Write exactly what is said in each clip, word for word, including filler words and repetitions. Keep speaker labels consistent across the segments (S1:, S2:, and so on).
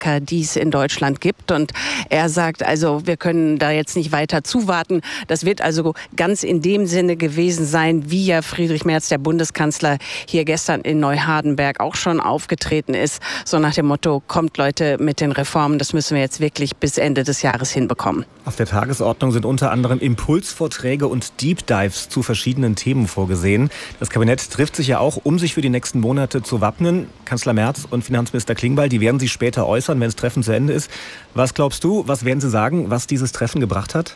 S1: die es in Deutschland gibt. Und er sagt, also wir können da jetzt nicht weiter zuwarten. Das wird also ganz in dem Sinne gewesen sein, wie ja Friedrich Merz, der Bundeskanzler, hier gestern in Neuhardenberg auch schon aufgetreten ist. So nach dem Motto, kommt Leute mit den Reformen, das müssen wir jetzt wirklich bis Ende des Jahres hinbekommen.
S2: Auf der Tagesordnung sind unter anderem Impulsvorträge und Deep Dives zu verschiedenen Themen vorgesehen. Das Kabinett trifft sich ja auch, um sich für die nächsten Monate zu wappnen. Kanzler Merz und Finanzminister Klingbeil, die werden sich später äußern, wenn das Treffen zu Ende ist. Was glaubst du, was werden sie sagen, was dieses Treffen gebracht hat?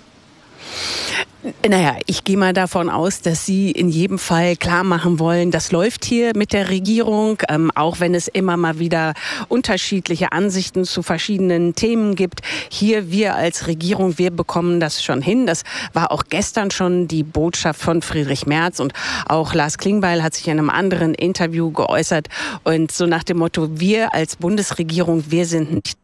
S1: Naja, ich gehe mal davon aus, dass Sie in jedem Fall klar machen wollen, das läuft hier mit der Regierung, ähm, auch wenn es immer mal wieder unterschiedliche Ansichten zu verschiedenen Themen gibt. Hier, wir als Regierung, wir bekommen das schon hin. Das war auch gestern schon die Botschaft von Friedrich Merz, und auch Lars Klingbeil hat sich in einem anderen Interview geäußert und so nach dem Motto, wir als Bundesregierung, wir sind nicht.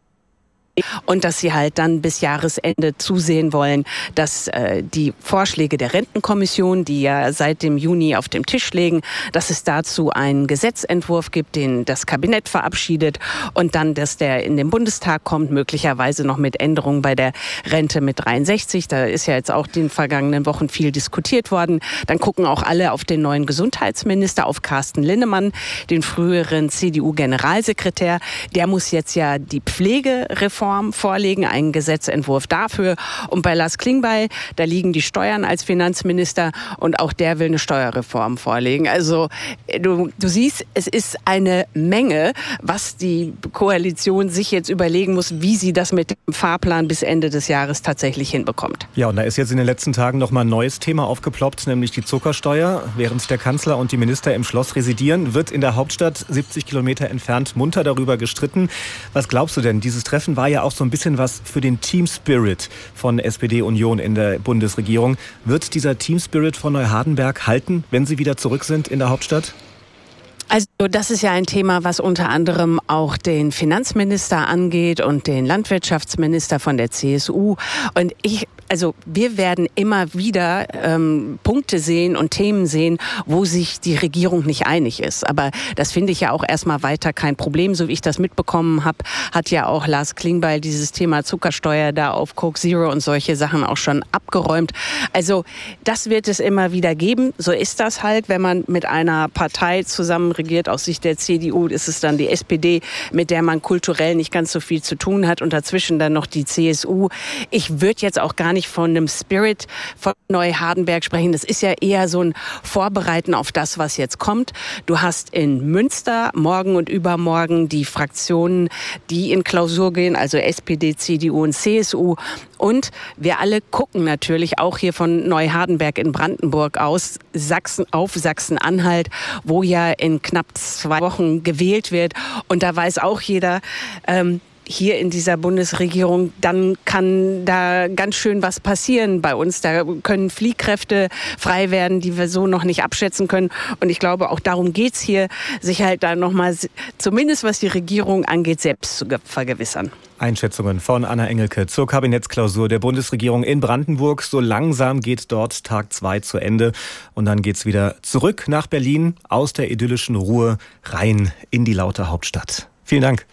S1: Und dass sie halt dann bis Jahresende zusehen wollen, dass äh, die Vorschläge der Rentenkommission, die ja seit dem Juni auf dem Tisch liegen, dass es dazu einen Gesetzentwurf gibt, den das Kabinett verabschiedet, und dann, dass der in den Bundestag kommt, möglicherweise noch mit Änderungen bei der Rente mit dreiundsechzig. Da ist ja jetzt auch in den vergangenen Wochen viel diskutiert worden. Dann gucken auch alle auf den neuen Gesundheitsminister, auf Carsten Linnemann, den früheren C D U-Generalsekretär. Der muss jetzt ja die Pflegereform vorlegen, einen Gesetzentwurf dafür. Und bei Lars Klingbeil, da liegen die Steuern als Finanzminister, und auch der will eine Steuerreform vorlegen. Also du, du siehst, es ist eine Menge, was die Koalition sich jetzt überlegen muss, wie sie das mit dem Fahrplan bis Ende des Jahres tatsächlich hinbekommt.
S2: Ja, und da ist jetzt in den letzten Tagen noch mal ein neues Thema aufgeploppt, nämlich die Zuckersteuer. Während der Kanzler und die Minister im Schloss residieren, wird in der Hauptstadt siebzig Kilometer entfernt munter darüber gestritten. Was glaubst du denn? Dieses Treffen war ja auch so ein bisschen was für den Team Spirit von S P D Union in der Bundesregierung. Wird dieser Team Spirit von Neuhardenberg halten, wenn sie wieder zurück sind in der Hauptstadt?
S1: Also das ist ja ein Thema, was unter anderem auch den Finanzminister angeht und den Landwirtschaftsminister von der C S U. Und ich, also wir werden immer wieder ähm, Punkte sehen und Themen sehen, wo sich die Regierung nicht einig ist. Aber das finde ich ja auch erstmal weiter kein Problem. So wie ich das mitbekommen habe, hat ja auch Lars Klingbeil dieses Thema Zuckersteuer da auf Coke Zero und solche Sachen auch schon abgeräumt. Also das wird es immer wieder geben. So ist das halt, wenn man mit einer Partei zusammen regiert. Aus Sicht der C D U ist es dann die S P D, mit der man kulturell nicht ganz so viel zu tun hat, und dazwischen dann noch die C S U. Ich würde jetzt auch gar nicht von einem Spirit von Neuhardenberg sprechen. Das ist ja eher so ein Vorbereiten auf das, was jetzt kommt. Du hast in Münster morgen und übermorgen die Fraktionen, die in Klausur gehen, also S P D, C D U und C S U. Und wir alle gucken natürlich auch hier von Neuhardenberg in Brandenburg aus, Sachsen auf Sachsen-Anhalt, wo ja in knapp zwei Wochen gewählt wird. Und da weiß auch jeder, ähm, hier in dieser Bundesregierung, dann kann da ganz schön was passieren bei uns. Da können Fliehkräfte frei werden, die wir so noch nicht abschätzen können. Und ich glaube, auch darum geht's hier, sich halt da nochmal, zumindest was die Regierung angeht, selbst zu vergewissern.
S2: Einschätzungen von Anna Engelke zur Kabinettsklausur der Bundesregierung in Brandenburg. So langsam geht dort Tag zwei zu Ende. Und dann geht's wieder zurück nach Berlin, aus der idyllischen Ruhe rein in die laute Hauptstadt. Vielen Dank.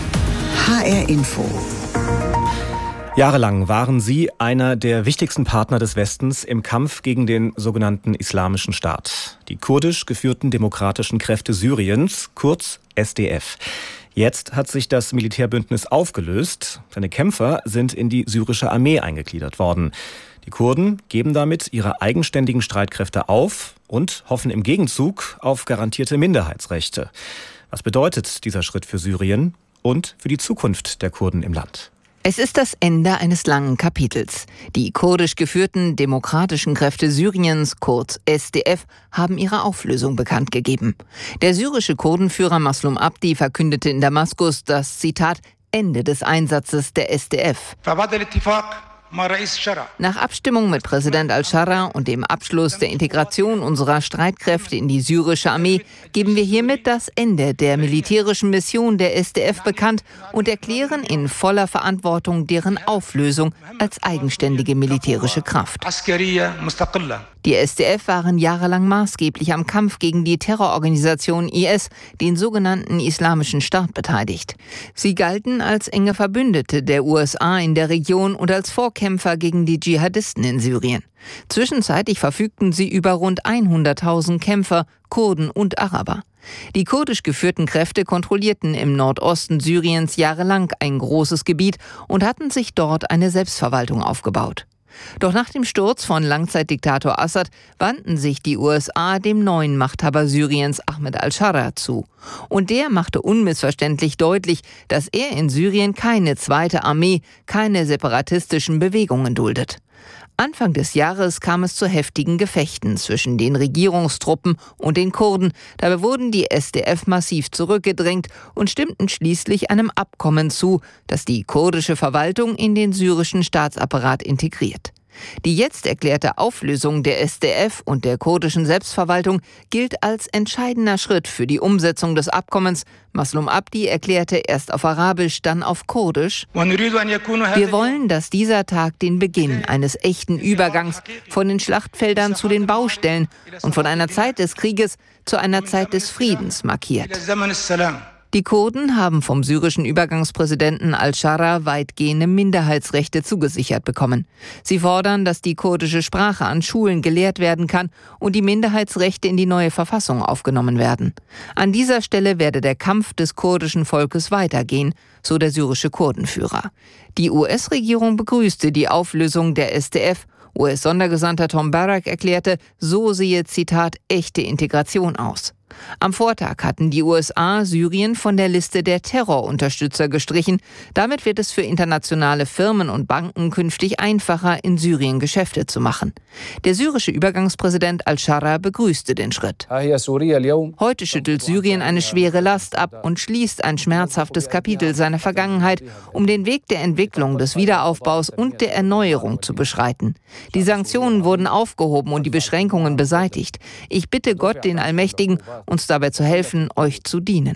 S3: H R Info.
S2: Jahrelang waren sie einer der wichtigsten Partner des Westens im Kampf gegen den sogenannten Islamischen Staat. Die kurdisch geführten demokratischen Kräfte Syriens, kurz S D F. Jetzt hat sich das Militärbündnis aufgelöst. Seine Kämpfer sind in die syrische Armee eingegliedert worden. Die Kurden geben damit ihre eigenständigen Streitkräfte auf und hoffen im Gegenzug auf garantierte Minderheitsrechte. Was bedeutet dieser Schritt für Syrien und für die Zukunft der Kurden im Land?
S4: Es ist das Ende eines langen Kapitels. Die kurdisch geführten demokratischen Kräfte Syriens, kurz S D F, haben ihre Auflösung bekannt gegeben. Der syrische Kurdenführer Maslum Abdi verkündete in Damaskus das, Zitat, Ende des Einsatzes der S D F. Nach Abstimmung mit Präsident al-Sharra und dem Abschluss der Integration unserer Streitkräfte in die syrische Armee geben wir hiermit das Ende der militärischen Mission der S D F bekannt und erklären in voller Verantwortung deren Auflösung als eigenständige militärische Kraft. Die S D F waren jahrelang maßgeblich am Kampf gegen die Terrororganisation I S, den sogenannten Islamischen Staat, beteiligt. Sie galten als enge Verbündete der U S A in der Region und als Vorkämpfer gegen die Dschihadisten in Syrien. Zwischenzeitlich verfügten sie über rund hunderttausend Kämpfer, Kurden und Araber. Die kurdisch geführten Kräfte kontrollierten im Nordosten Syriens jahrelang ein großes Gebiet und hatten sich dort eine Selbstverwaltung aufgebaut. Doch nach dem Sturz von Langzeitdiktator Assad wandten sich die U S A dem neuen Machthaber Syriens Ahmed al-Sharra zu. Und der machte unmissverständlich deutlich, dass er in Syrien keine zweite Armee, keine separatistischen Bewegungen duldet. Anfang des Jahres kam es zu heftigen Gefechten zwischen den Regierungstruppen und den Kurden. Dabei wurden die S D F massiv zurückgedrängt und stimmten schließlich einem Abkommen zu, das die kurdische Verwaltung in den syrischen Staatsapparat integriert. Die jetzt erklärte Auflösung der S D F und der kurdischen Selbstverwaltung gilt als entscheidender Schritt für die Umsetzung des Abkommens. Maslum Abdi erklärte erst auf Arabisch, dann auf Kurdisch: Wir wollen, dass dieser Tag den Beginn eines echten Übergangs von den Schlachtfeldern zu den Baustellen und von einer Zeit des Krieges zu einer Zeit des Friedens markiert. Die Kurden haben vom syrischen Übergangspräsidenten al-Sharra weitgehende Minderheitsrechte zugesichert bekommen. Sie fordern, dass die kurdische Sprache an Schulen gelehrt werden kann und die Minderheitsrechte in die neue Verfassung aufgenommen werden. An dieser Stelle werde der Kampf des kurdischen Volkes weitergehen, so der syrische Kurdenführer. Die U S-Regierung begrüßte die Auflösung der S D F. U S-Sondergesandter Tom Barrack erklärte, so sehe, Zitat, echte Integration aus. Am Vortag hatten die U S A Syrien von der Liste der Terrorunterstützer gestrichen. Damit wird es für internationale Firmen und Banken künftig einfacher, in Syrien Geschäfte zu machen. Der syrische Übergangspräsident al-Sharra begrüßte den Schritt. Heute schüttelt Syrien eine schwere Last ab und schließt ein schmerzhaftes Kapitel seiner Vergangenheit, um den Weg der Entwicklung, des Wiederaufbaus und der Erneuerung zu beschreiten. Die Sanktionen wurden aufgehoben und die Beschränkungen beseitigt. Ich bitte Gott, den Allmächtigen, uns dabei zu helfen, euch zu dienen.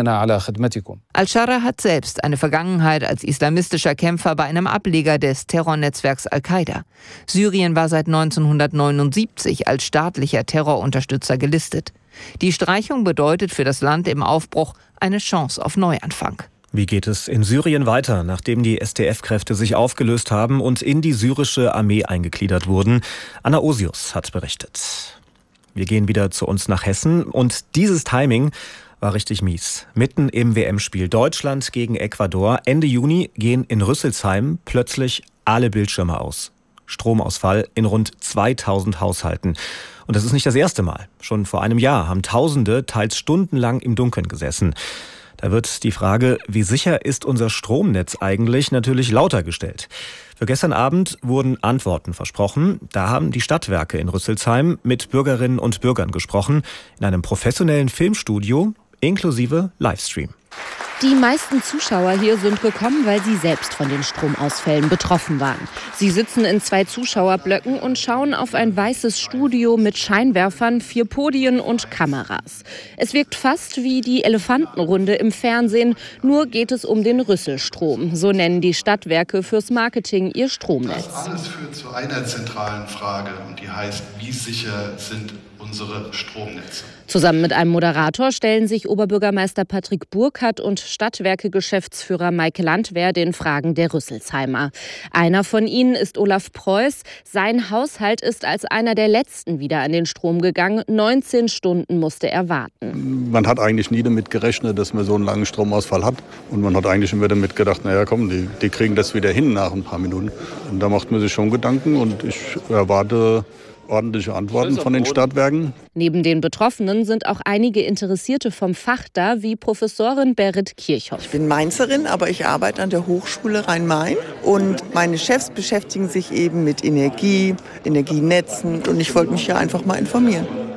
S4: Al-Sharra hat selbst eine Vergangenheit als islamistischer Kämpfer bei einem Ableger des Terrornetzwerks Al-Qaida. Syrien war seit neunzehnhundertneunundsiebzig als staatlicher Terrorunterstützer gelistet. Die Streichung bedeutet für das Land im Aufbruch eine Chance auf Neuanfang.
S2: Wie geht es in Syrien weiter, nachdem die S D F-Kräfte sich aufgelöst haben und in die syrische Armee eingegliedert wurden? Anna Osius hat berichtet. Wir gehen wieder zu uns nach Hessen und dieses Timing war richtig mies. Mitten im W M-Spiel Deutschland gegen Ecuador Ende Juni gehen in Rüsselsheim plötzlich alle Bildschirme aus. Stromausfall in rund zweitausend Haushalten. Und das ist nicht das erste Mal. Schon vor einem Jahr haben Tausende teils stundenlang im Dunkeln gesessen. Da wird die Frage, wie sicher ist unser Stromnetz eigentlich, natürlich lauter gestellt. Für gestern Abend wurden Antworten versprochen. Da haben die Stadtwerke in Rüsselsheim mit Bürgerinnen und Bürgern gesprochen, in einem professionellen Filmstudio inklusive Livestream.
S5: Die meisten Zuschauer hier sind gekommen, weil sie selbst von den Stromausfällen betroffen waren. Sie sitzen in zwei Zuschauerblöcken und schauen auf ein weißes Studio mit Scheinwerfern, vier Podien und Kameras. Es wirkt fast wie die Elefantenrunde im Fernsehen, nur geht es um den Rüsselstrom. So nennen die Stadtwerke fürs Marketing ihr Stromnetz.
S6: Das alles führt zu einer zentralen Frage und die heißt, wie sicher sind unsere Stromnetze?
S5: Zusammen mit einem Moderator stellen sich Oberbürgermeister Patrick Burkhardt und Stadtwerke-Geschäftsführer Maike Landwehr den Fragen der Rüsselsheimer. Einer von ihnen ist Olaf Preuß. Sein Haushalt ist als einer der letzten wieder an den Strom gegangen. neunzehn Stunden musste er warten.
S7: Man hat eigentlich nie damit gerechnet, dass man so einen langen Stromausfall hat. Und man hat eigentlich immer damit gedacht, naja komm, die, die kriegen das wieder hin nach ein paar Minuten. Und da macht man sich schon Gedanken und ich erwarte ordentliche Antworten von den Stadtwerken.
S5: Neben den Betroffenen sind auch einige Interessierte vom Fach da, wie Professorin Berit Kirchhoff.
S8: Ich bin Mainzerin, aber ich arbeite an der Hochschule Rhein-Main. Und meine Chefs beschäftigen sich eben mit Energie, Energienetzen. Und ich wollte mich ja einfach mal informieren.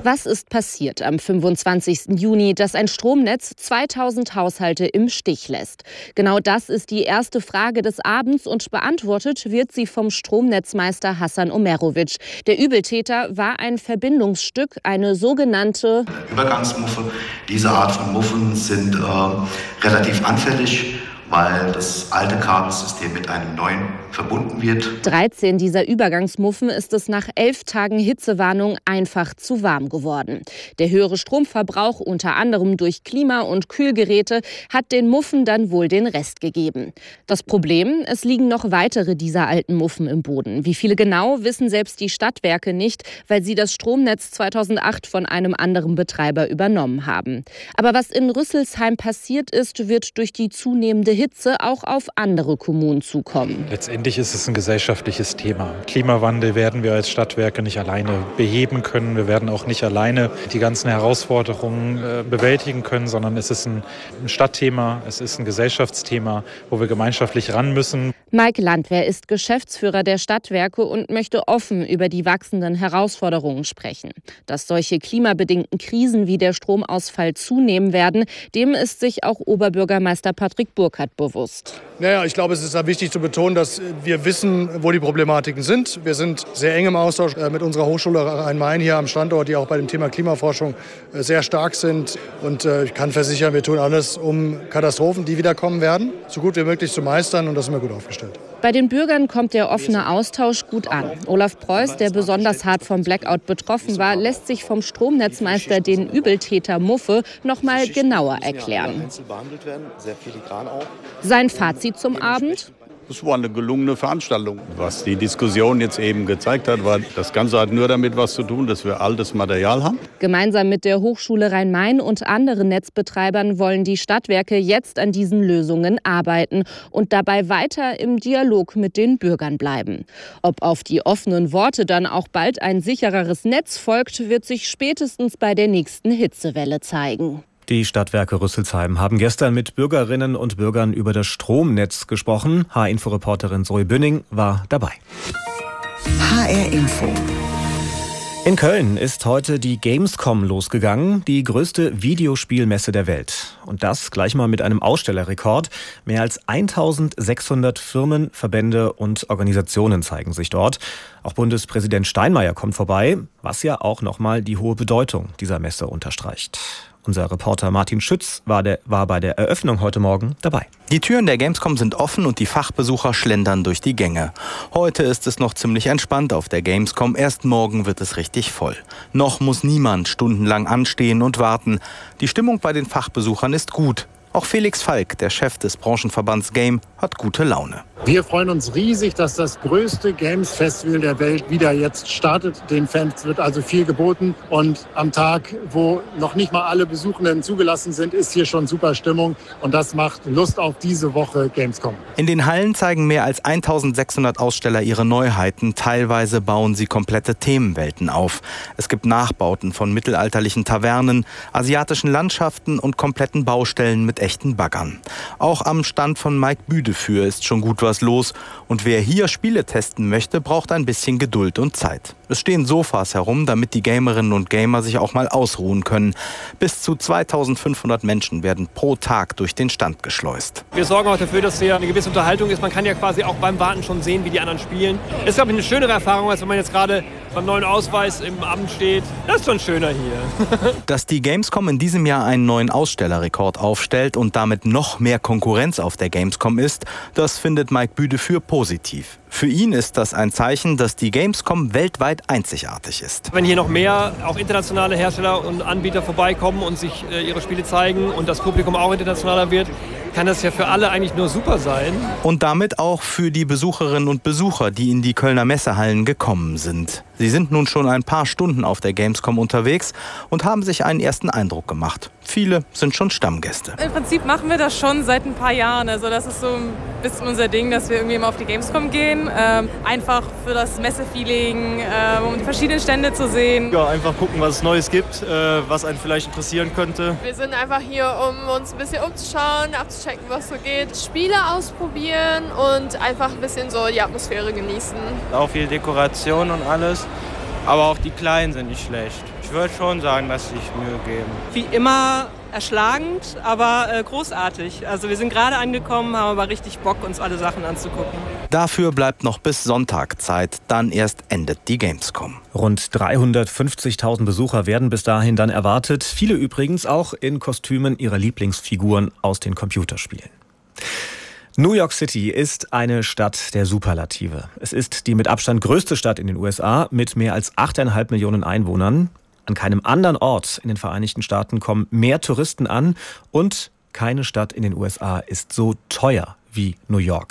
S5: Was ist passiert am fünfundzwanzigsten Juni, dass ein Stromnetz zweitausend Haushalte im Stich lässt? Genau das ist die erste Frage des Abends und beantwortet wird sie vom Stromnetzmeister Hassan Omerovic. Der Übeltäter war ein Verbindungsstück, eine sogenannte
S9: Übergangsmuffe. Diese Art von Muffen sind äh, relativ anfällig, weil das alte Kabelsystem mit einem neuen verbunden wird.
S5: dreizehn dieser Übergangsmuffen ist es nach elf Tagen Hitzewarnung einfach zu warm geworden. Der höhere Stromverbrauch, unter anderem durch Klima- und Kühlgeräte, hat den Muffen dann wohl den Rest gegeben. Das Problem, es liegen noch weitere dieser alten Muffen im Boden. Wie viele genau, wissen selbst die Stadtwerke nicht, weil sie das Stromnetz zweitausendacht von einem anderen Betreiber übernommen haben. Aber was in Rüsselsheim passiert ist, wird durch die zunehmende Hitze auch auf andere Kommunen zukommen.
S10: Letztendlich ist es ein gesellschaftliches Thema. Klimawandel werden wir als Stadtwerke nicht alleine beheben können. Wir werden auch nicht alleine die ganzen Herausforderungen äh, bewältigen können, sondern es ist ein, ein Stadtthema, es ist ein Gesellschaftsthema, wo wir gemeinschaftlich ran müssen.
S5: Mike Landwehr ist Geschäftsführer der Stadtwerke und möchte offen über die wachsenden Herausforderungen sprechen. Dass solche klimabedingten Krisen wie der Stromausfall zunehmen werden, dem ist sich auch Oberbürgermeister Patrick Burkhardt bewusst.
S11: Naja, ich glaube, es ist wichtig zu betonen, dass wir wissen, wo die Problematiken sind. Wir sind sehr eng im Austausch mit unserer Hochschule Rhein-Main hier am Standort, die auch bei dem Thema Klimaforschung sehr stark sind. Und ich kann versichern, wir tun alles, um Katastrophen, die wieder kommen werden, so gut wie möglich zu meistern. Und das sind wir gut aufgestellt.
S5: Bei den Bürgern kommt der offene Austausch gut an. Olaf Preuß, der besonders hart vom Blackout betroffen war, lässt sich vom Stromnetzmeister den Übeltäter Muffe noch mal genauer erklären. Sein Fazit zum Abend?
S7: Es war eine gelungene Veranstaltung. Was die Diskussion jetzt eben gezeigt hat, war, das Ganze hat nur damit was zu tun, dass wir altes Material haben.
S5: Gemeinsam mit der Hochschule Rhein-Main und anderen Netzbetreibern wollen die Stadtwerke jetzt an diesen Lösungen arbeiten und dabei weiter im Dialog mit den Bürgern bleiben. Ob auf die offenen Worte dann auch bald ein sichereres Netz folgt, wird sich spätestens bei der nächsten Hitzewelle zeigen.
S2: Die Stadtwerke Rüsselsheim haben gestern mit Bürgerinnen und Bürgern über das Stromnetz gesprochen. H R-Info-Reporterin Zoe Bünning war dabei.
S3: H R-Info.
S2: In Köln ist heute die Gamescom losgegangen, die größte Videospielmesse der Welt. Und das gleich mal mit einem Ausstellerrekord. Mehr als eintausendsechshundert Firmen, Verbände und Organisationen zeigen sich dort. Auch Bundespräsident Steinmeier kommt vorbei, was ja auch nochmal die hohe Bedeutung dieser Messe unterstreicht. Unser Reporter Martin Schütz war, der, war bei der Eröffnung heute Morgen dabei.
S12: Die Türen der Gamescom sind offen und die Fachbesucher schlendern durch die Gänge. Heute ist es noch ziemlich entspannt auf der Gamescom. Erst morgen wird es richtig voll. Noch muss niemand stundenlang anstehen und warten. Die Stimmung bei den Fachbesuchern ist gut. Auch Felix Falk, der Chef des Branchenverbands Game, hat gute Laune.
S13: Wir freuen uns riesig, dass das größte Games-Festival der Welt wieder jetzt startet. Den Fans wird also viel geboten. Und am Tag, wo noch nicht mal alle Besuchenden zugelassen sind, ist hier schon super Stimmung. Und das macht Lust auf diese Woche Gamescom.
S12: In den Hallen zeigen mehr als eintausendsechshundert Aussteller ihre Neuheiten. Teilweise bauen sie komplette Themenwelten auf. Es gibt Nachbauten von mittelalterlichen Tavernen, asiatischen Landschaften und kompletten Baustellen mit echten Baggern. Auch am Stand von Mike Büdefür ist schon gut was los. Und wer hier Spiele testen möchte, braucht ein bisschen Geduld und Zeit. Es stehen Sofas herum, damit die Gamerinnen und Gamer sich auch mal ausruhen können. Bis zu zweitausendfünfhundert Menschen werden pro Tag durch den Stand geschleust.
S14: Wir sorgen auch dafür, dass hier eine gewisse Unterhaltung ist. Man kann ja quasi auch beim Warten schon sehen, wie die anderen spielen. Ist, glaube ich, eine schönere Erfahrung, als wenn man jetzt gerade beim neuen Ausweis im Amt steht. Das ist schon schöner hier.
S12: Dass die Gamescom in diesem Jahr einen neuen Ausstellerrekord aufstellt und damit noch mehr Konkurrenz auf der Gamescom ist, das findet Mike Büdefür positiv. Für ihn ist das ein Zeichen, dass die Gamescom weltweit einzigartig ist.
S14: Wenn hier noch mehr auch internationale Hersteller und Anbieter vorbeikommen und sich äh, ihre Spiele zeigen und das Publikum auch internationaler wird, kann das ja für alle eigentlich nur super sein.
S12: Und damit auch für die Besucherinnen und Besucher, die in die Kölner Messehallen gekommen sind. Sie sind nun schon ein paar Stunden auf der Gamescom unterwegs und haben sich einen ersten Eindruck gemacht. Viele sind schon Stammgäste.
S15: Im Prinzip machen wir das schon seit ein paar Jahren. Also das ist so ein bisschen unser Ding, dass wir irgendwie immer auf die Gamescom gehen. Ähm, einfach für das Messefeeling, äh, um die verschiedenen Stände zu sehen.
S16: Ja, einfach gucken, was es Neues gibt, äh, was einen vielleicht interessieren könnte.
S17: Wir sind einfach hier, um uns ein bisschen umzuschauen, abzuchecken, was so geht. Spiele ausprobieren und einfach ein bisschen so die Atmosphäre genießen.
S16: Auch viel Dekoration und alles. Aber auch die Kleinen sind nicht schlecht. Ich
S18: Ich würde schon sagen, dass sie sich Mühe geben.
S19: Wie immer erschlagend, aber äh, großartig. Also wir sind gerade angekommen, haben aber richtig Bock, uns alle Sachen anzugucken.
S12: Dafür bleibt noch bis Sonntag Zeit, dann erst endet die Gamescom.
S2: Rund dreihundertfünfzigtausend Besucher werden bis dahin dann erwartet. Viele übrigens auch in Kostümen ihrer Lieblingsfiguren aus den Computerspielen. New York City ist eine Stadt der Superlative. Es ist die mit Abstand größte Stadt in den U S A mit mehr als acht Komma fünf Millionen Einwohnern. An keinem anderen Ort in den Vereinigten Staaten kommen mehr Touristen an und keine Stadt in den U S A ist so teuer wie New York.